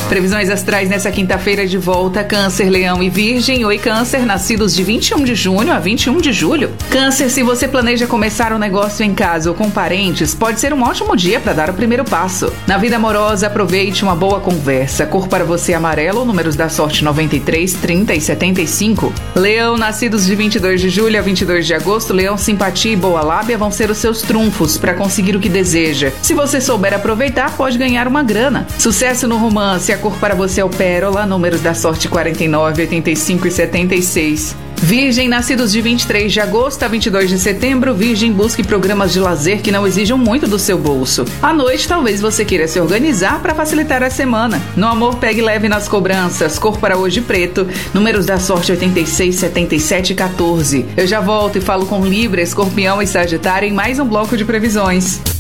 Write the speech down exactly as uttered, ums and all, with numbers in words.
Previsões astrais nessa quinta-feira de volta: Câncer, Leão e Virgem. Oi, Câncer, nascidos de vinte e um de junho a vinte e um de julho. Câncer, se você planeja começar um negócio em casa ou com parentes, pode ser um ótimo dia para dar o primeiro passo. Na vida amorosa, aproveite uma boa conversa. Cor para você amarelo, números da sorte noventa e três, trinta e setenta e cinco. Leão, nascidos de vinte e dois de julho a vinte e dois de agosto. Leão, simpatia e boa lábia vão ser os seus trunfos para conseguir o que deseja. Se você souber aproveitar, pode ganhar uma grana. Sucesso no romance. A cor para você é o pérola, números da sorte quarenta e nove, oitenta e cinco e setenta e seis. Virgem, nascidos de vinte e três de agosto a vinte e dois de setembro. Virgem, busque programas de lazer que não exijam muito do seu bolso. À noite, talvez você queira se organizar para facilitar a semana. No amor, pegue leve nas cobranças. Cor para hoje preto, números da sorte oitenta e seis, setenta e sete e quatorze. Eu já volto e falo com Libra, Escorpião e Sagitário em mais um bloco de previsões.